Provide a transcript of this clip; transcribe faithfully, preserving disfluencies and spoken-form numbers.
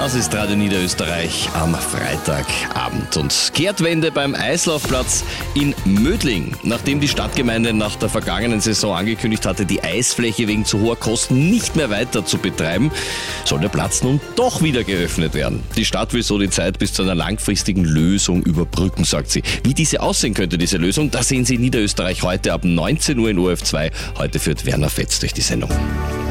Das ist Radio Niederösterreich am Freitagabend. Und Kehrtwende beim Eislaufplatz in Mödling. Nachdem die Stadtgemeinde nach der vergangenen Saison angekündigt hatte, die Eisfläche wegen zu hoher Kosten nicht mehr weiter zu betreiben, soll der Platz nun doch wieder geöffnet werden. Die Stadt will so die Zeit bis zu einer langfristigen Lösung überbrücken, sagt sie. Wie diese aussehen könnte, diese Lösung, das sehen Sie in Niederösterreich heute ab neunzehn Uhr in O R F zwei. Heute führt Werner Fetz durch die Sendung.